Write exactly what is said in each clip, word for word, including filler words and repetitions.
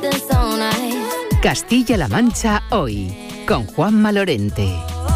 Castilla-La Mancha hoy, con Juanma Lorente.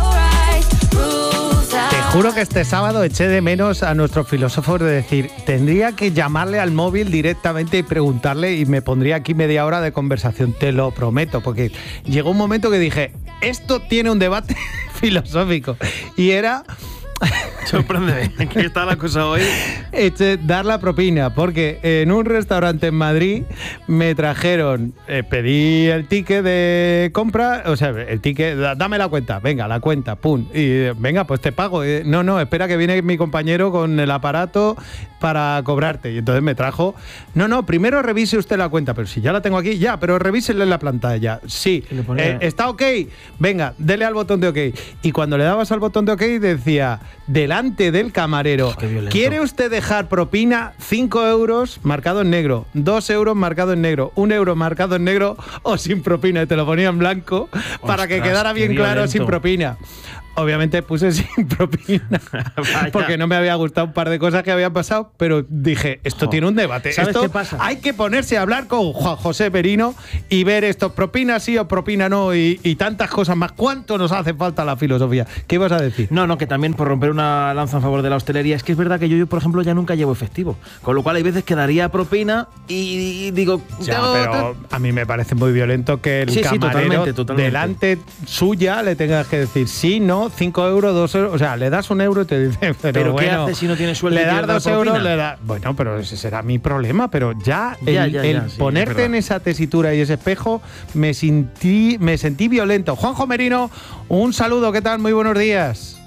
Te juro que este sábado eché de menos a nuestros filósofos de decir, tendría que llamarle al móvil directamente y preguntarle y me pondría aquí media hora de conversación, te lo prometo, porque llegó un momento que dije, esto tiene un debate filosófico y era... Sorpréndeme, ¿qué está la cosa hoy? Este, dar la propina, porque en un restaurante en Madrid me trajeron, eh, pedí el ticket de compra, o sea, el ticket, dame la cuenta, venga, la cuenta, pum, y venga, pues te pago. Eh, no, no, espera que viene mi compañero con el aparato para cobrarte. Y entonces me trajo, no, no, primero revise usted la cuenta, pero si ya la tengo aquí, ya, pero revísele en la pantalla. Sí, eh, está ok, venga, dele al botón de ok. Y cuando le dabas al botón de ok decía, delante del camarero, oh, ¿quiere usted dejar propina? cinco euros marcado en negro, dos euros marcado en negro, un euro marcado en negro o sin propina, y te lo ponía en blanco. Ostras, para que quedara bien claro, violento. Sin propina. Obviamente puse sin propina porque no me había gustado un par de cosas que habían pasado, pero dije, esto oh. tiene un debate. ¿Sabes esto qué pasa? Hay que ponerse a hablar con Juan José Merino y ver esto, propina sí o propina no, y, y tantas cosas más. ¿Cuánto nos hace falta la filosofía? ¿Qué ibas a decir? No, no, que también por romper una lanza en favor de la hostelería, es que es verdad que yo, yo por ejemplo, ya nunca llevo efectivo, con lo cual hay veces que daría propina y, y digo... Ya, pero a mí me parece muy violento que el sí, camarero sí, totalmente, totalmente. delante suya le tengas que decir sí, no, cinco euros, dos euros, o sea, le das un euro y te dice, pero, ¿Pero bueno, qué haces si no tienes sueldo? Le das dos euros, le das... Bueno, pero ese será mi problema, pero ya, ya, el, ya, el ya sí, ponerte en esa tesitura y ese espejo, me sentí, me sentí violento. Juanjo Merino, un saludo, ¿qué tal? Muy buenos días.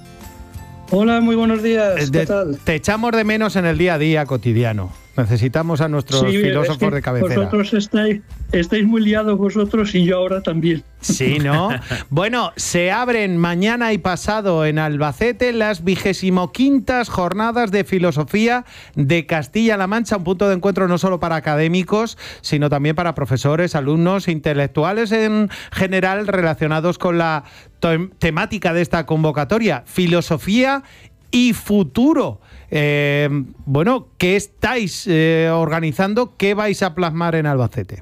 Hola, muy buenos días, ¿qué de, tal? Te echamos de menos en el día a día cotidiano. Necesitamos a nuestros sí, filósofos es que de cabecera. Vosotros estáis, estáis muy liados vosotros y yo ahora también. Sí, ¿no? Bueno, se abren mañana y pasado en Albacete las vigésimo quintas jornadas de filosofía de Castilla-La Mancha, un punto de encuentro no solo para académicos, sino también para profesores, alumnos, intelectuales en general relacionados con la temática de esta convocatoria, filosofía y futuro. Eh, bueno, ¿qué estáis eh, organizando? ¿Qué vais a plasmar en Albacete?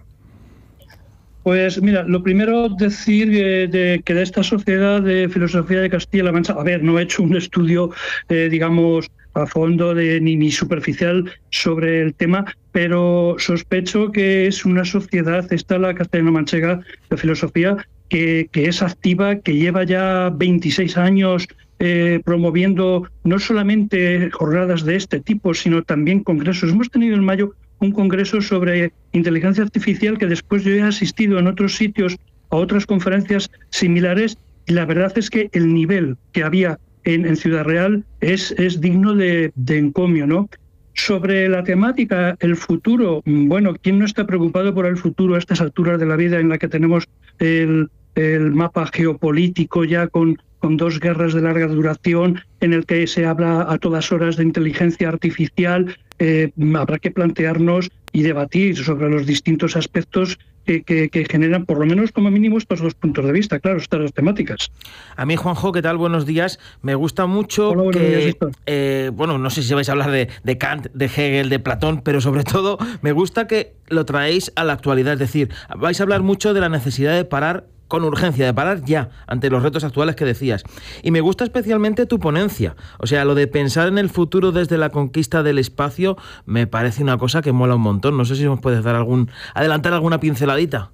Pues mira, lo primero decir eh, de, que de esta Sociedad de Filosofía de Castilla-La Mancha, a ver, no he hecho un estudio, eh, digamos, a fondo de, ni, ni superficial sobre el tema, pero sospecho que es una sociedad, esta la castellano-manchega de filosofía, que, que es activa, que lleva ya veintiséis años Eh, promoviendo no solamente jornadas de este tipo, sino también congresos. Hemos tenido en mayo un congreso sobre inteligencia artificial que después yo he asistido en otros sitios a otras conferencias similares, y la verdad es que el nivel que había en, en Ciudad Real es, es digno de, de encomio, ¿no? Sobre la temática, el futuro, bueno, ¿quién no está preocupado por el futuro a estas alturas de la vida en la que tenemos el, el mapa geopolítico ya con con dos guerras de larga duración, en el que se habla a todas horas de inteligencia artificial? Eh, habrá que plantearnos y debatir sobre los distintos aspectos que, que, que generan, por lo menos como mínimo, estos dos puntos de vista, claro, estas dos temáticas. A mí, Juanjo, ¿qué tal? Buenos días. Me gusta mucho Hola, buenos que, días, eh, bueno, no sé si vais a hablar de, de Kant, de Hegel, de Platón, pero sobre todo me gusta que lo traéis a la actualidad, es decir, vais a hablar mucho de la necesidad de parar con urgencia, de parar ya ante los retos actuales que decías. Y me gusta especialmente tu ponencia. O sea, lo de pensar en el futuro desde la conquista del espacio me parece una cosa que mola un montón. No sé si nos puedes dar algún, adelantar alguna pinceladita.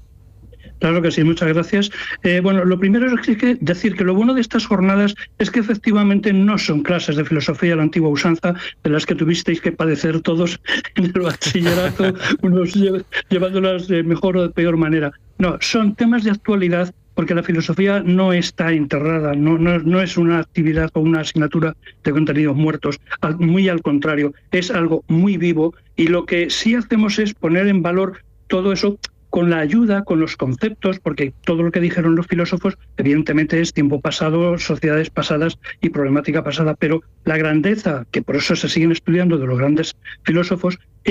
Claro que sí, muchas gracias. Eh, bueno, lo primero es que decir que lo bueno de estas jornadas es que efectivamente no son clases de filosofía a la antigua usanza, de las que tuvisteis que padecer todos en el bachillerato, unos llevándolas de mejor o de peor manera. No, son temas de actualidad, porque la filosofía no está enterrada, no, no, no es una actividad o una asignatura de contenidos muertos, muy al contrario, es algo muy vivo, y lo que sí hacemos es poner en valor todo eso con la ayuda, con los conceptos, porque todo lo que dijeron los filósofos evidentemente es tiempo pasado, sociedades pasadas y problemática pasada, pero la grandeza, que por eso se siguen estudiando de los grandes filósofos, es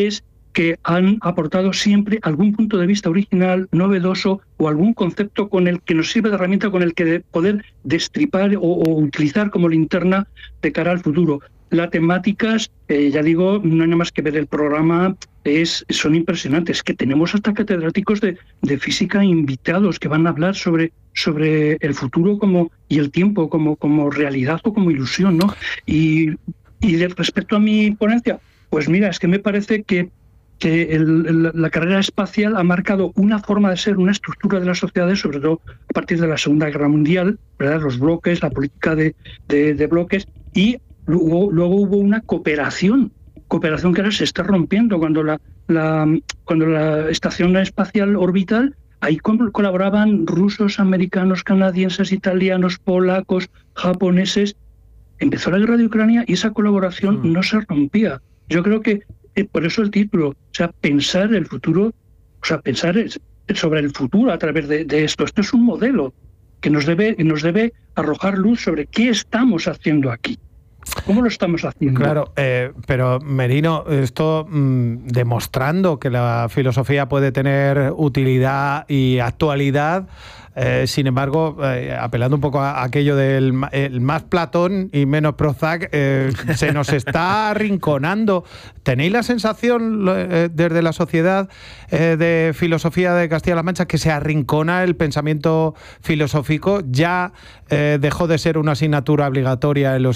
que han aportado siempre algún punto de vista original, novedoso, o algún concepto con el que nos sirve de herramienta con el que poder destripar o, o utilizar como linterna de cara al futuro. Las temáticas, eh, ya digo, no hay nada más que ver el programa, es, son impresionantes. Que tenemos hasta catedráticos de, de física invitados que van a hablar sobre, sobre el futuro como y el tiempo como, como realidad o como ilusión, ¿no? Y, y de, respecto a mi ponencia, pues mira, es que me parece que que el, el, la carrera espacial ha marcado una forma de ser, una estructura de las sociedades, sobre todo a partir de la Segunda Guerra Mundial, ¿verdad? Los bloques, la política de, de, de bloques, y luego, luego hubo una cooperación, cooperación que ahora se está rompiendo cuando la, la, cuando la Estación Espacial Orbital, ahí colaboraban rusos, americanos, canadienses, italianos, polacos, japoneses. Empezó la guerra de Ucrania y esa colaboración mm. no se rompía. Yo creo que por eso el título, o sea, pensar el futuro, o sea, pensar sobre el futuro a través de, de esto. Esto es un modelo que nos debe, nos debe arrojar luz sobre qué estamos haciendo aquí. ¿Cómo lo estamos haciendo? Claro, eh, pero Merino, esto mmm, demostrando que la filosofía puede tener utilidad y actualidad, eh, sin embargo, eh, apelando un poco a aquello del el más Platón y menos Prozac, eh, se nos está arrinconando. ¿Tenéis la sensación eh, desde la Sociedad eh, de Filosofía de Castilla-La Mancha que se arrincona el pensamiento filosófico? ¿Ya eh, dejó de ser una asignatura obligatoria en los